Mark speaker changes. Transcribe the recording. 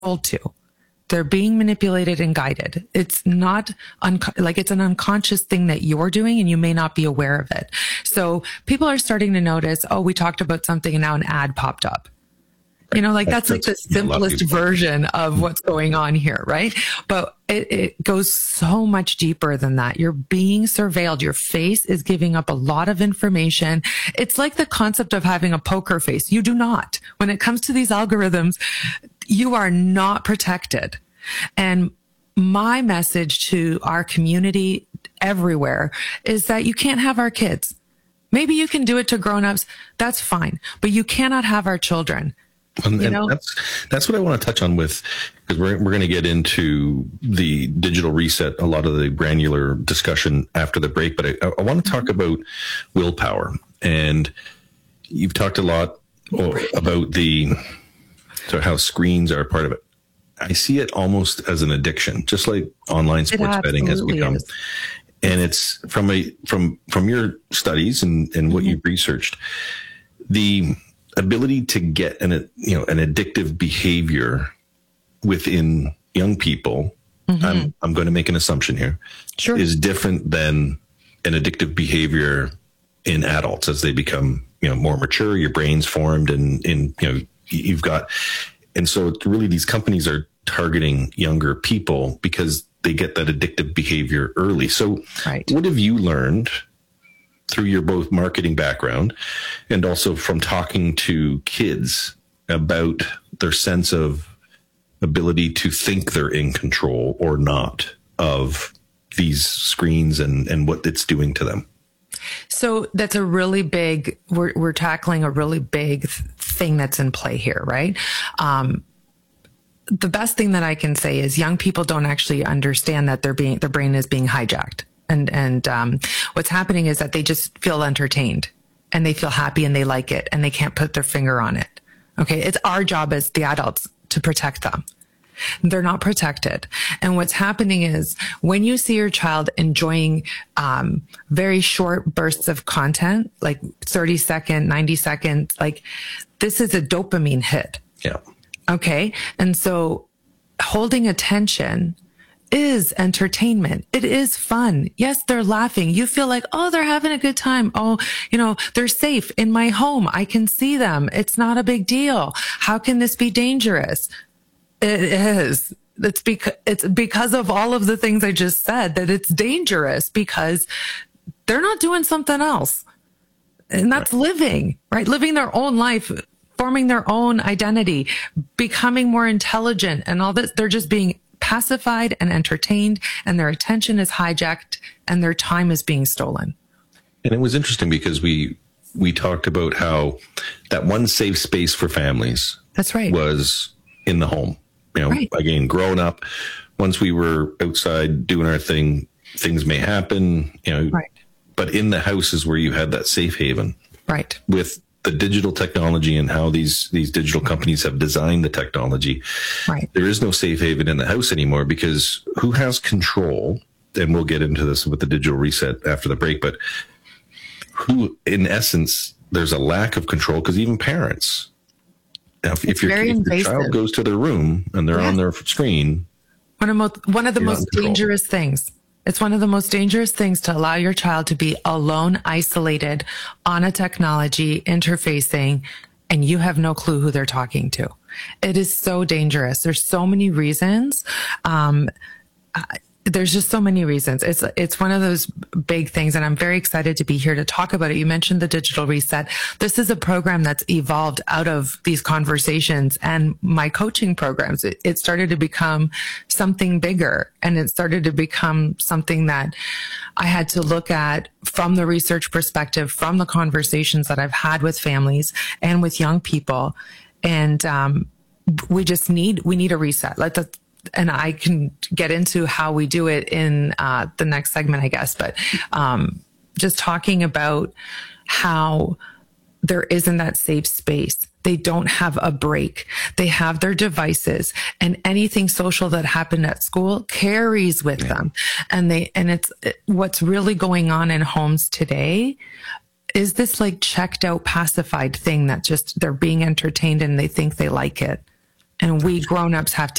Speaker 1: told to. They're being manipulated and guided. It's not it's an unconscious thing that you're doing and you may not be aware of it. So people are starting to notice, oh, we talked about something and now an ad popped up. That's like the simplest version of what's going on here, right? But it goes so much deeper than that. You're being surveilled. Your face is giving up a lot of information. It's like the concept of having a poker face. You do not. When it comes to these algorithms, you are not protected. And my message to our community everywhere is that you can't have our kids. Maybe you can do it to grown-ups. That's fine. But you cannot have our children.
Speaker 2: And that's what I want to touch on with, because we're going to get into the digital reset, a lot of the granular discussion after the break. But I want to talk about willpower. And you've talked a lot about how screens are a part of it. I see it almost as an addiction, just like online sports betting has become. And it's from your studies and what you've researched, the ability to get an addictive behavior within young people, I'm going to make an assumption here, is different than an addictive behavior in adults as they become, more mature, your brain's formed and you've got, and so it's really these companies are targeting younger people because they get that addictive behavior early. So what have you learned through your both marketing background and also from talking to kids about their sense of ability to think they're in control or not of these screens and what it's doing to them?
Speaker 1: So that's a really big, we're tackling a really big thing that's in play here, right? The best thing that I can say is young people don't actually understand that their brain is being hijacked. And what's happening is that they just feel entertained and they feel happy and they like it and they can't put their finger on it. Okay. It's our job as the adults to protect them. They're not protected. And what's happening is when you see your child enjoying very short bursts of content, like 30 second, 90 seconds, like this is a dopamine hit.
Speaker 2: Yeah.
Speaker 1: Okay. And so holding attention is entertainment. It is fun. Yes, they're laughing. You feel like, oh, they're having a good time. Oh, they're safe in my home. I can see them. It's not a big deal. How can this be dangerous? It is. It's because of all of the things I just said that it's dangerous because they're not doing something else. And that's living, right? Living their own life, forming their own identity, becoming more intelligent and all this. They're just being pacified and entertained, and their attention is hijacked and their time is being stolen.
Speaker 2: And it was interesting because we talked about how that one safe space for families was in the home. Again, growing up, once we were outside doing our thing, things may happen, but in the house is where you had that safe haven.
Speaker 1: Right.
Speaker 2: With the digital technology and how these digital companies have designed the technology.
Speaker 1: Right.
Speaker 2: There is no safe haven in the house anymore because who has control? And we'll get into this with the digital reset after the break, but who, in essence, there's a lack of control because even parents, if your child goes to their room and they're on their screen,
Speaker 1: one of the most dangerous things. It's one of the most dangerous things to allow your child to be alone, isolated on a technology, interfacing, and you have no clue who they're talking to. It is so dangerous. There's so many reasons. There's just so many reasons. It's one of those big things, and I'm very excited to be here to talk about it. You mentioned the digital reset. This is a program that's evolved out of these conversations and my coaching programs. It started to become something bigger, and it started to become something that I had to look at from the research perspective, from the conversations that I've had with families and with young people. And we need a reset. And I can get into how we do it in the next segment, I guess. But just talking about how there isn't that safe space. They don't have a break. They have their devices, and anything social that happened at school carries with them. And it's what's really going on in homes today is this like checked out, pacified thing that just they're being entertained and they think they like it. And we grown-ups have